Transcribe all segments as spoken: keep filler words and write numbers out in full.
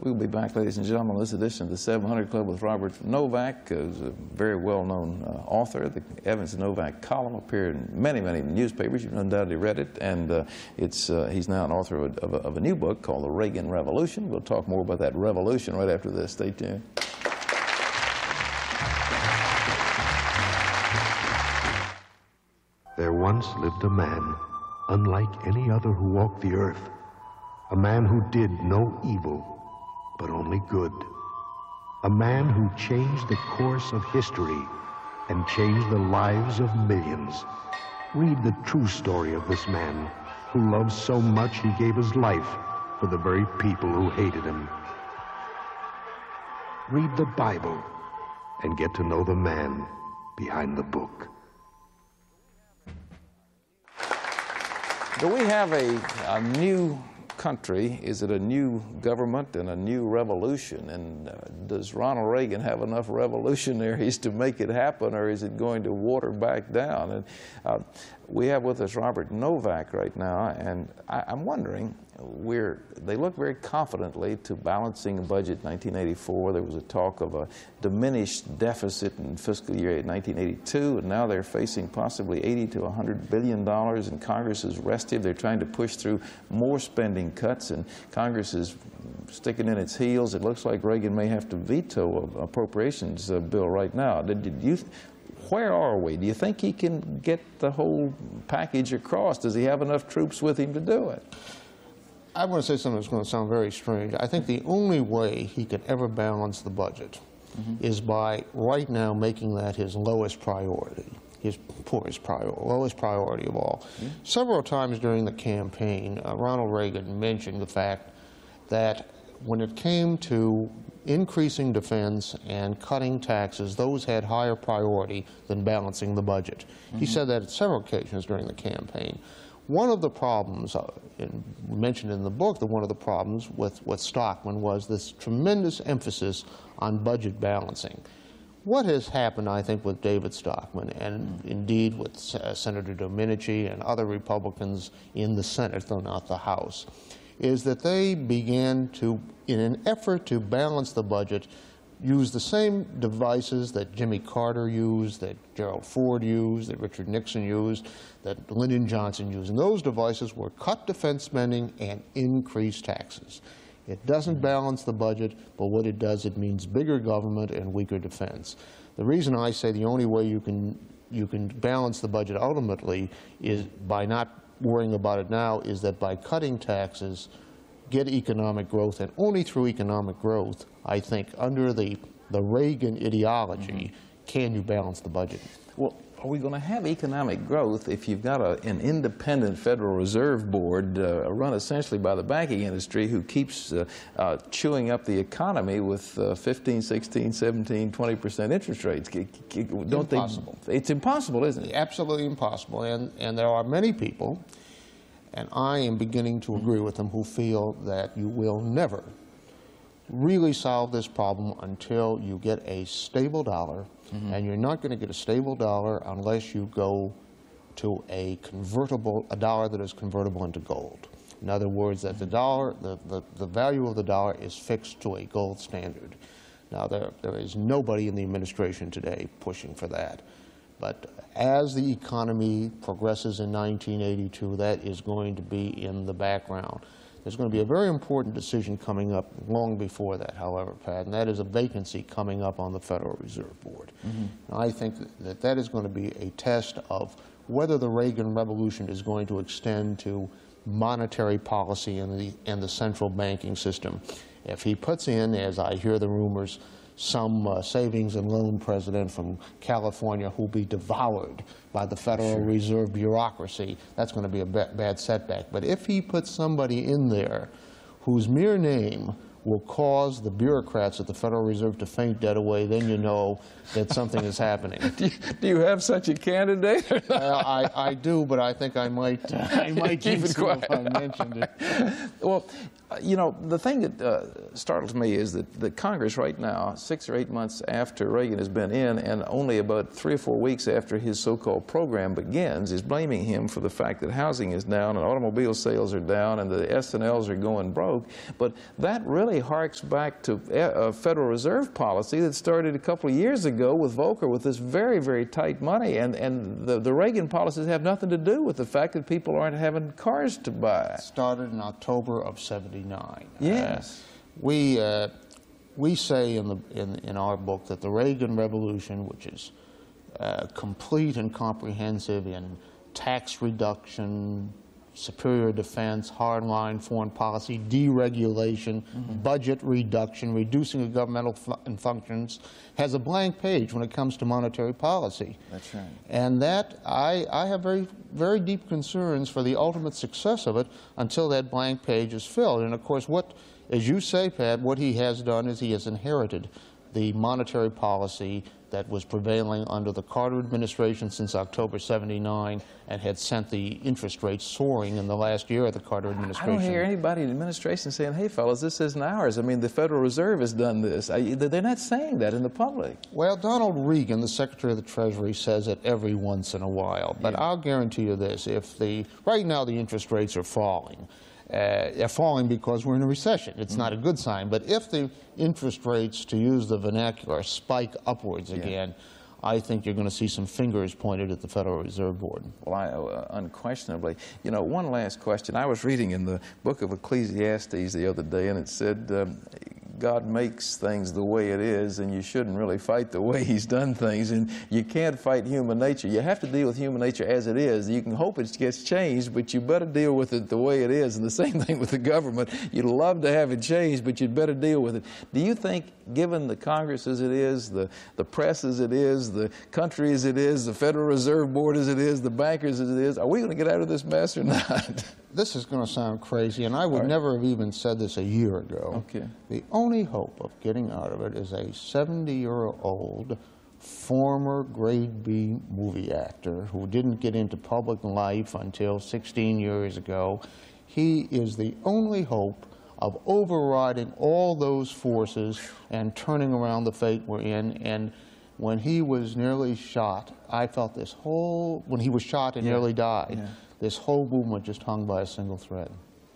We'll be back, ladies and gentlemen, on this edition of the seven hundred Club with Robert Novak, who's a very well-known uh, author. The Evans and Novak column appeared in many, many newspapers. You've undoubtedly read it, and uh, it's uh, he's now an author of a, of, a, of a new book called The Reagan Revolution. We'll talk more about that revolution right after this. Stay tuned. There once lived a man, unlike any other who walked the earth, a man who did no evil, but only good. A man who changed the course of history and changed the lives of millions. Read the true story of this man who loved so much he gave his life for the very people who hated him. Read the Bible and get to know the man behind the book. Do we have a, a new country? Is it a new government and a new revolution? And uh, does Ronald Reagan have enough revolutionaries to make it happen, or is it going to water back down? And uh, we have with us Robert Novak right now, and I, I'm wondering, we're, they look very confidently to balancing a budget in nineteen eighty-four. There was a talk of a diminished deficit in fiscal year nineteen eighty-two, and now they're facing possibly eighty to one hundred billion dollars, and Congress is restive. They're trying to push through more spending cuts, and Congress is sticking in its heels. It looks like Reagan may have to veto an appropriations uh, bill right now. Did, did you, where are we? Do you think he can get the whole package across? Does he have enough troops with him to do it? I want to say something that's going to sound very strange. I think the only way he could ever balance the budget mm-hmm. is by right now making that his lowest priority, his poorest priority, lowest priority of all. Mm-hmm. Several times during the campaign, uh, Ronald Reagan mentioned the fact that when it came to increasing defense and cutting taxes, those had higher priority than balancing the budget. Mm-hmm. He said that at several occasions during the campaign. One of the problems, uh, in, mentioned in the book, that one of the problems with, with Stockman was this tremendous emphasis on budget balancing. What has happened, I think, with David Stockman, and indeed with uh, Senator Domenici and other Republicans in the Senate, though not the House, is that they began to, in an effort to balance the budget, use the same devices that Jimmy Carter used, that Gerald Ford used, that Richard Nixon used, that Lyndon Johnson used. And those devices were cut defense spending and increase taxes. It doesn't balance the budget, but what it does, it means bigger government and weaker defense. The reason I say the only way you can, you can balance the budget ultimately is by not worrying about it now, is that by cutting taxes, get economic growth, and only through economic growth, I think, under the, the Reagan ideology, mm-hmm. can you balance the budget. Well, are we going to have economic growth if you've got a, an independent Federal Reserve Board uh, run essentially by the banking industry who keeps uh, uh, chewing up the economy with uh, fifteen, sixteen, seventeen, twenty percent interest rates? Don't impossible. They, it's impossible, isn't it? Absolutely impossible. And, and there are many people, and I am beginning to agree with them, who feel that you will never really solve this problem until you get a stable dollar, mm-hmm. and you're not going to get a stable dollar unless you go to a convertible, a dollar that is convertible into gold. In other words, that the dollar, the, the, the value of the dollar is fixed to a gold standard. Now, there, there is nobody in the administration today pushing for that. But as the economy progresses in nineteen eighty-two, that is going to be in the background. There's going to be a very important decision coming up long before that, however, Pat, and that is a vacancy coming up on the Federal Reserve Board. Mm-hmm. I think that that is going to be a test of whether the Reagan Revolution is going to extend to monetary policy and the, and the central banking system. If he puts in, as I hear the rumors, some uh, savings and loan president from California who will be devoured by the Federal sure. Reserve bureaucracy, that's going to be a ba bad setback. But if he puts somebody in there whose mere name will cause the bureaucrats at the Federal Reserve to faint dead away, then you know that something is happening. Do you, do you have such a candidate? uh, I, I do, but I think I might, uh, I might keep it quiet if I mentioned it. Well, you know, the thing that uh, startles me is that the Congress right now, six or eight months after Reagan has been in, and only about three or four weeks after his so-called program begins, is blaming him for the fact that housing is down and automobile sales are down and the S and Ls are going broke. But that really really harks back to a Federal Reserve policy that started a couple of years ago with Volcker with this very, very tight money. And, and the, the Reagan policies have nothing to do with the fact that people aren't having cars to buy. It started in October of seventy-nine. Yes. Uh, we, uh, we say in, the, in, in our book that the Reagan Revolution, which is uh, complete and comprehensive in tax reduction, superior defense, hardline foreign policy, deregulation, mm-hmm. budget reduction, reducing of governmental fu functions, has a blank page when it comes to monetary policy. That's right. And that, I, I have very, very deep concerns for the ultimate success of it until that blank page is filled. And of course, what, as you say, Pat, what he has done is he has inherited the monetary policy that was prevailing under the Carter administration since October seventy-nine and had sent the interest rates soaring in the last year of the Carter administration. I don't hear anybody in the administration saying, hey, fellas, this isn't ours. I mean, the Federal Reserve has done this. I, they're not saying that in the public. Well, Donald Regan, the Secretary of the Treasury, says it every once in a while. But yeah. I'll guarantee you this. If the, right now the interest rates are falling. Uh, they're falling because we're in a recession. It's mm-hmm. not a good sign. But if the interest rates, to use the vernacular, spike upwards yeah. again, I think you're going to see some fingers pointed at the Federal Reserve Board. Well, I, uh, unquestionably. You know, one last question. I was reading in the book of Ecclesiastes the other day, and it said, um, God makes things the way it is, and you shouldn't really fight the way he's done things, and you can't fight human nature. You have to deal with human nature as it is. You can hope it gets changed, but you better deal with it the way it is. And the same thing with the government. You'd love to have it changed, but you'd better deal with it. Do you think, given the Congress as it is, the, the press as it is, the country as it is, the Federal Reserve Board as it is, the bankers as it is, are we going to get out of this mess or not? This is going to sound crazy, and I would right. never have even said this a year ago. Okay. The only hope of getting out of it is a seventy-year-old former grade B movie actor who didn't get into public life until sixteen years ago. He is the only hope of overriding all those forces and turning around the fate we're in. And when he was nearly shot, I felt this whole, when he was shot and yeah. nearly died, yeah. this whole movement just hung by a single thread.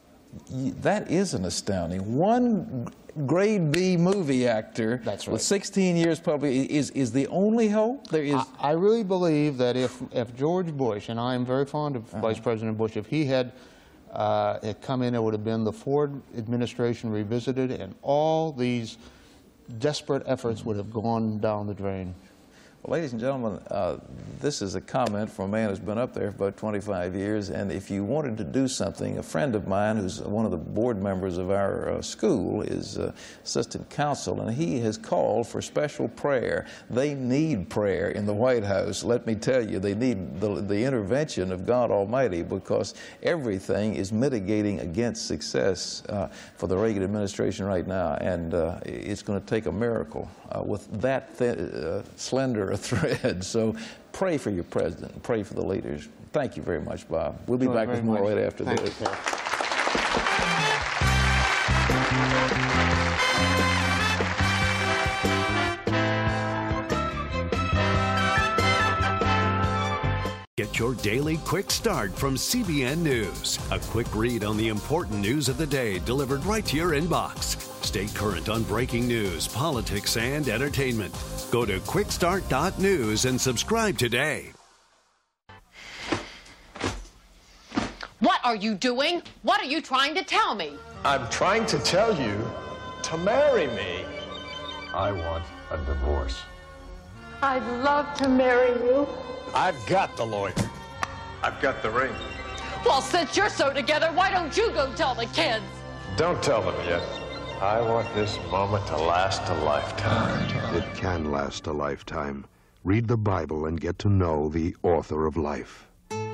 That is an astounding. One grade B movie actor That's right. with sixteen years probably is, is the only hope? There is. I, I really believe that if, if George Bush, and I am very fond of uh-huh. Vice President Bush, if he had, uh, had come in, it would have been the Ford administration revisited, and all these desperate efforts would have gone down the drain. Well, ladies and gentlemen, uh, this is a comment from a man who's been up there for about twenty-five years, and if you wanted to do something, a friend of mine who's one of the board members of our uh, school is uh, assistant counsel, and he has called for special prayer. They need prayer in the White House. Let me tell you, they need the, the intervention of God Almighty, because everything is mitigating against success uh, for the Reagan administration right now, and uh, it's going to take a miracle uh, with that th uh, slender a thread. So pray for your president, pray for the leaders. Thank you very much, Bob. We'll be back with more right after this. Get your daily quick start from C B N News. A quick read on the important news of the day delivered right to your inbox. Stay current on breaking news, politics, and entertainment. Go to quick start dot news and subscribe today. What are you doing? What are you trying to tell me? I'm trying to tell you to marry me. I want a divorce. I'd love to marry you. I've got the lawyer. I've got the ring. Well, since you're so together, why don't you go tell the kids? Don't tell them yet. I want this moment to last a lifetime. It can last a lifetime. Read the Bible and get to know the author of life.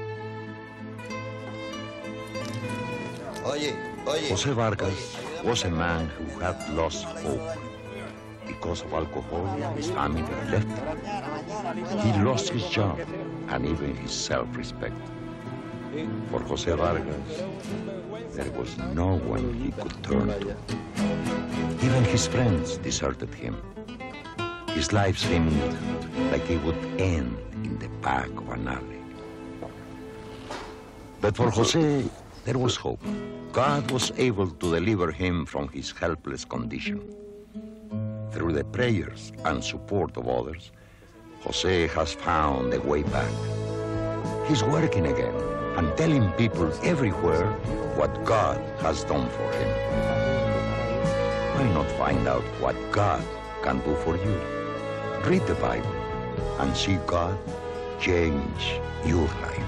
Jose Vargas was a man who had lost hope. Because of alcohol, his family left him. He lost his job and even his self-respect. For Jose Vargas, there was no one he could turn to. Even his friends deserted him. His life seemed like it would end in the back of an alley. But for Jose, there was hope. God was able to deliver him from his helpless condition. Through the prayers and support of others, Jose has found a way back. He's working again and telling people everywhere what God has done for him. Why not find out what God can do for you? Read the Bible and see God change your life.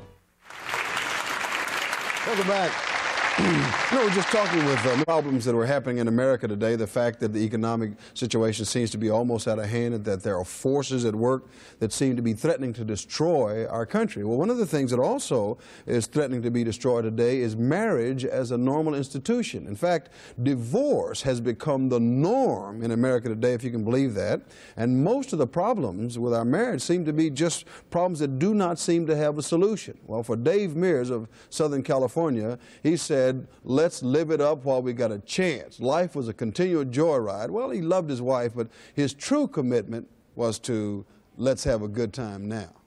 Welcome back. You know, we're just talking with uh, problems that are happening in America today, the fact that the economic situation seems to be almost out of hand and that there are forces at work that seem to be threatening to destroy our country. Well, one of the things that also is threatening to be destroyed today is marriage as a normal institution. In fact, divorce has become the norm in America today, if you can believe that. And most of the problems with our marriage seem to be just problems that do not seem to have a solution. Well, for Dave Mears of Southern California, he said, let's live it up while we got a chance. Life was a continual joyride. Well, he loved his wife, but his true commitment was to let's have a good time now.